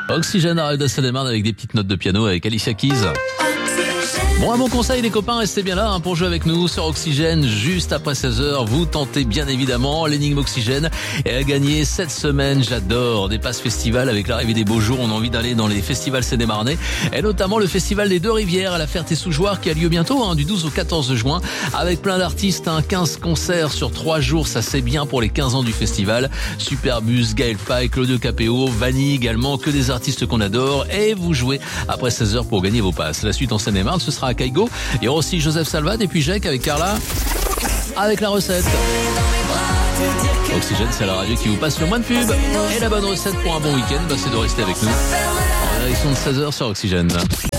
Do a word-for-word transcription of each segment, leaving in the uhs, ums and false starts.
Oxygène arrive de Seine-et-Marne avec des petites notes de piano avec Alicia Keys. Bon, à mon conseil, les copains, restez bien là hein, pour jouer avec nous sur Oxygène juste après seize heures. Vous tentez bien évidemment l'énigme Oxygène et à gagner cette semaine. J'adore des passes festival avec l'arrivée des beaux jours. On a envie d'aller dans les festivals sénémarnais et notamment le festival des Deux Rivières à la Ferté-sous-Jouarre qui a lieu bientôt hein, du douze au quatorze juin avec plein d'artistes. Hein, quinze concerts sur trois jours, ça c'est bien pour les quinze ans du festival. Superbus, Gaël Faye, Claudio Capéo, Vanny également, que des artistes qu'on adore et vous jouez après seize heures pour gagner vos passes. La suite en Seine-et-Marne, ce sera à Caïgo. Il y aura aussi Joseph Salvat et puis Jacques avec Carla avec la recette. Oxygène, c'est la radio qui vous passe le moins de pub. Et la bonne recette pour un bon week-end, bah, c'est de rester avec nous. En direction de seize heures sur Oxygène.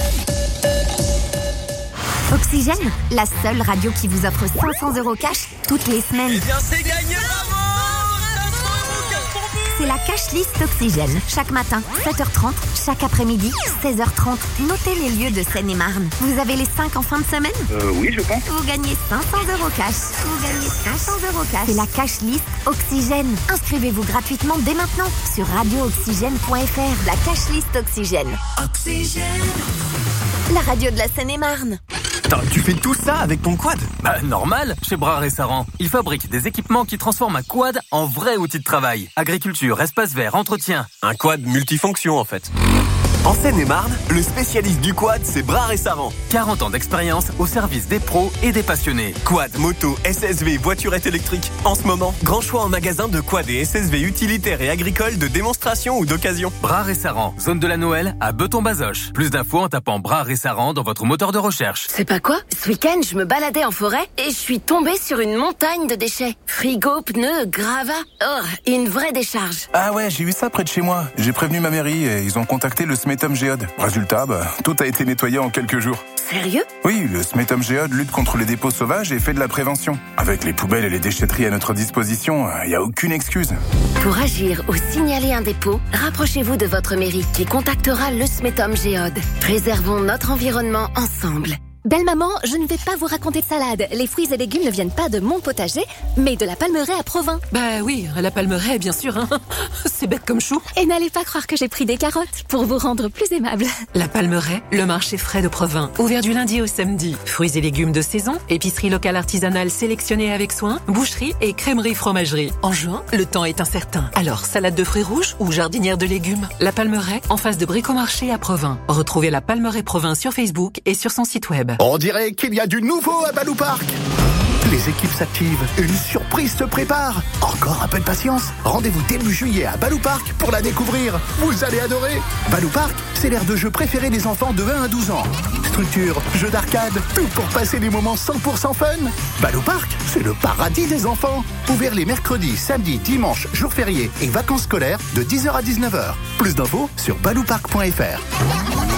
Oxygène, la seule radio qui vous offre cinq cents euros cash toutes les semaines. Eh bien, c'est gagné, bravo! C'est la cash list Oxygène. Chaque matin, sept heures trente. Chaque après-midi, seize heures trente. Notez les lieux de Seine-et-Marne. Vous avez les cinq en fin de semaine? Euh, oui, je pense. Vous gagnez cinq cents euros cash. Vous gagnez cinq cents euros cash. C'est la cash list Oxygène. Inscrivez-vous gratuitement dès maintenant sur radio oxygène point f r. La cash list Oxygène. Oxygène. La radio de la Seine-et-Marne. Attends, tu fais tout ça avec ton quad? Bah normal, chez Brare et Saran. Ils fabriquent des équipements qui transforment un quad en vrai outil de travail. Agriculture, espace vert, entretien. Un quad multifonction en fait. En Seine-et-Marne, le spécialiste du quad, c'est Brare et Saran. quarante ans d'expérience au service des pros et des passionnés. Quad, moto, S S V, voiturette électrique. En ce moment, grand choix en magasin de quad et S S V utilitaires et agricoles de démonstration ou d'occasion. Brare et Saran, zone de la Noël à Beton-Bazoches. Plus d'infos en tapant Brare et Saran dans votre moteur de recherche. C'est pas quoi? Ce week-end, je me baladais en forêt et je suis tombée sur une montagne de déchets. Frigo, pneus, gravats. Oh, une vraie décharge. Ah ouais, j'ai eu ça près de chez moi. J'ai prévenu ma mairie et ils ont contacté le Smetom Géode. Résultat, bah, tout a été nettoyé en quelques jours. Sérieux? Oui, le Smetom Géode lutte contre les dépôts sauvages et fait de la prévention. Avec les poubelles et les déchetteries à notre disposition, il n'y a aucune excuse. Pour agir ou signaler un dépôt, rapprochez-vous de votre mairie qui contactera le Smetom Géode. Préservons notre environnement ensemble. Belle maman, je ne vais pas vous raconter de salade. Les fruits et légumes ne viennent pas de mon potager, mais de la Palmeraie à Provins. Bah oui, la Palmeraie, bien sûr. Hein. C'est bête comme chou. Et n'allez pas croire que j'ai pris des carottes pour vous rendre plus aimable. La Palmeraie, le marché frais de Provins, ouvert du lundi au samedi. Fruits et légumes de saison, épicerie locale artisanale sélectionnée avec soin, boucherie et crèmerie fromagerie. En juin, le temps est incertain. Alors, salade de fruits rouges ou jardinière de légumes? La Palmeraie, en face de Bricomarché à Provins. Retrouvez la Palmeraie Provins sur Facebook et sur son site web. On dirait qu'il y a du nouveau à Balou Park. Les équipes s'activent, une surprise se prépare. Encore un peu de patience. Rendez-vous début juillet à Balou Park pour la découvrir. Vous allez adorer. Balou Park, c'est l'aire de jeu préférée des enfants de un à douze ans. Structure, jeux d'arcade, tout pour passer des moments cent pour cent fun. Balou Park, c'est le paradis des enfants. Ouvert les mercredis, samedis, dimanches, jours fériés et vacances scolaires de dix heures à dix-neuf heures. Plus d'infos sur balou park point f r.